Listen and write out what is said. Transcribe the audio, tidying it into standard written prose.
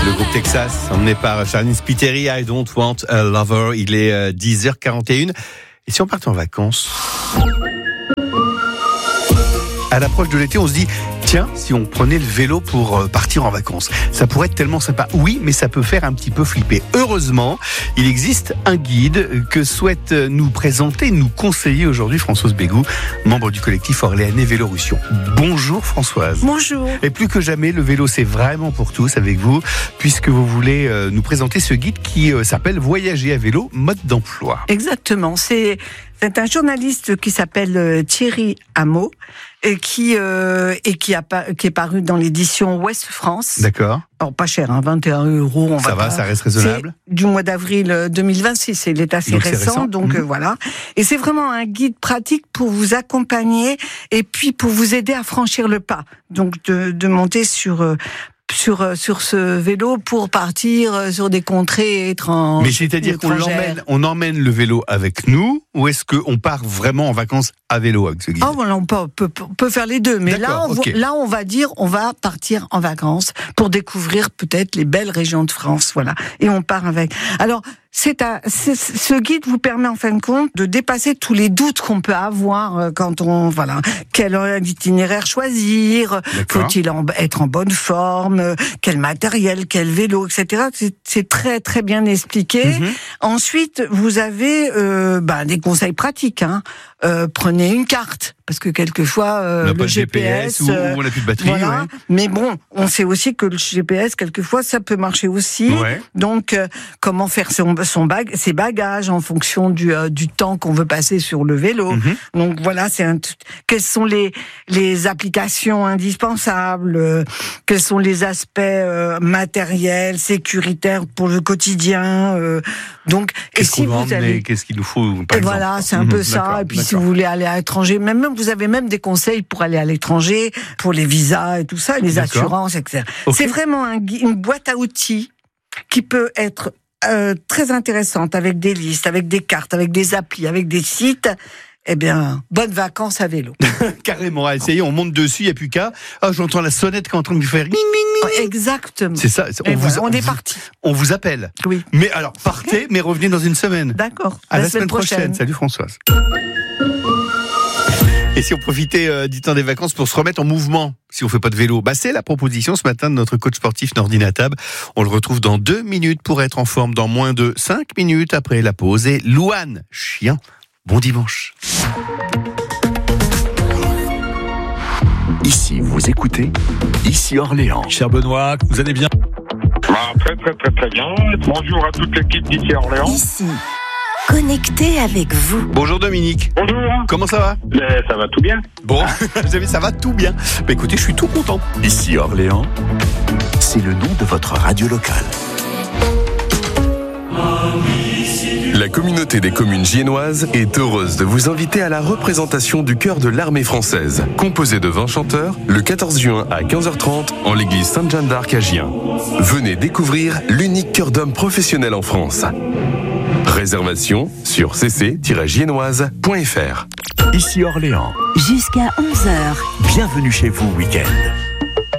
Le groupe Texas, emmené par Charlene Spiteri, I Don't Want a Lover. Il est 10h41. Et si on part en vacances ? À l'approche de l'été, on se dit, tiens, si on prenait le vélo pour partir en vacances, ça pourrait être tellement sympa. Oui, mais ça peut faire un petit peu flipper. Heureusement, il existe un guide que souhaite nous présenter, nous conseiller aujourd'hui Françoise Bégou, membre du collectif Orléanais Vélorussion. Bonjour Françoise. Bonjour. Et plus que jamais, le vélo, c'est vraiment pour tous avec vous, puisque vous voulez nous présenter ce guide qui s'appelle Voyager à vélo, mode d'emploi. Exactement. C'est un journaliste qui s'appelle Thierry Hameau et qui est paru dans l'édition Ouest France. D'accord. Alors pas cher, 21 €. Ça reste raisonnable. C'est du mois d'avril 2026, il est assez donc récent, donc voilà. Et c'est vraiment un guide pratique pour vous accompagner et puis pour vous aider à franchir le pas. Donc de monter sur ce vélo pour partir sur des contrées étranges. Mais c'est-à-dire qu'on emmène le vélo avec nous, ou est-ce qu'on part vraiment en vacances à vélo avec ce guide ? Voilà, on peut faire les deux, mais là on va dire on va partir en vacances pour découvrir peut-être les belles régions de France, voilà. Et on part avec. Alors ce guide vous permet en fin de compte de dépasser tous les doutes qu'on peut avoir quand quel itinéraire choisir, faut-il être en bonne forme, quel matériel, quel vélo, etc. C'est très très bien expliqué. Ensuite, vous avez des conseils pratiques. Prenez une carte, parce que quelquefois le GPS ou on n'a plus de batterie. Voilà. Ouais. Mais bon, on sait aussi que le GPS quelquefois ça peut marcher aussi. Ouais. Donc comment faire ses bagages en fonction du temps qu'on veut passer sur le vélo. Donc voilà, quelles sont les applications indispensables, quels sont les aspects matériels, sécuritaires pour le quotidien. Donc qu'est-ce qu'il nous faut par exemple. Voilà, c'est un peu ça. Et puis si vous voulez aller à l'étranger, vous avez même des conseils pour aller à l'étranger, pour les visas et tout ça, les assurances, etc. Okay. C'est vraiment une boîte à outils qui peut être très intéressante, avec des listes, avec des cartes, avec des applis, avec des sites. Eh bien, bonnes vacances à vélo. Carrément, essayez, on monte dessus, il n'y a plus qu'à. Ah, j'entends la sonnette qui est en train de me faire... Exactement. C'est ça, on est parti. On vous appelle. Oui. Mais alors, partez, mais revenez dans une semaine. D'accord. À la semaine prochaine. Salut Françoise. Et si on profitait du temps des vacances pour se remettre en mouvement, si on fait pas de vélo, c'est la proposition ce matin de notre coach sportif Nordine Atab. On le retrouve dans 2 minutes pour être en forme dans moins de 5 minutes après la pause. Et Louane, chien, bon dimanche. Ici, vous écoutez, ici Orléans. Cher Benoît, vous allez bien ? Très très très très bien. Bonjour à toute l'équipe d'ici Orléans. Ici, connecté avec vous. Bonjour Dominique. Bonjour. Comment ça va ? Ça va tout bien. Bon, vous savez, ça va tout bien. Écoutez, je suis tout content. Ici Orléans, c'est le nom de votre radio locale. La communauté des communes giennoises est heureuse de vous inviter à la représentation du chœur de l'armée française, composé de 20 chanteurs, le 14 juin à 15h30 en l'église Sainte-Jeanne d'Arc à Gien. Venez découvrir l'unique chœur d'hommes professionnel en France. Réservation sur cc-giennoise.fr. Ici Orléans. Jusqu'à 11h. Bienvenue chez vous, week-end.